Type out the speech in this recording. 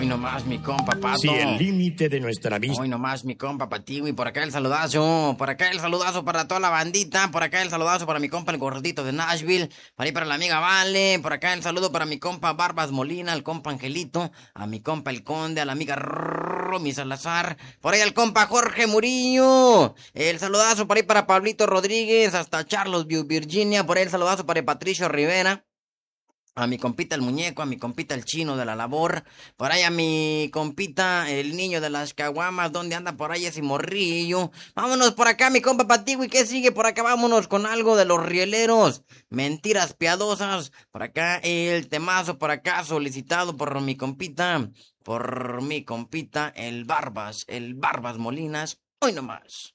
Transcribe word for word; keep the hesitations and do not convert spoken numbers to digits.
Hoy nomás, mi compa Pato. Si el límite de nuestra vista... Hoy nomás, mi compa Patiwi. Por acá el saludazo. Por acá el saludazo para toda la bandita. Por acá el saludazo para mi compa el gordito de Nashville. Para ahí para la amiga Vale. Por acá el saludo para mi compa Barbas Molina, el compa Angelito. A mi compa el Conde, a la amiga Romy Salazar. Por ahí al compa Jorge Murillo. El saludazo por ahí para Pablito Rodríguez. Hasta Charlottesville, Virginia. Por ahí el saludazo para Patricio Rivera. A mi compita el muñeco, a mi compita el chino de la labor, por ahí a mi compita el niño de las caguamas, ¿dónde anda por ahí ese morrillo? Vámonos por acá, mi compa Patigui, ¿qué sigue por acá? Vámonos con algo de los rieleros, mentiras piadosas, por acá el temazo, por acá solicitado por mi compita, por mi compita el Barbas, el Barbas Molinas, hoy nomás.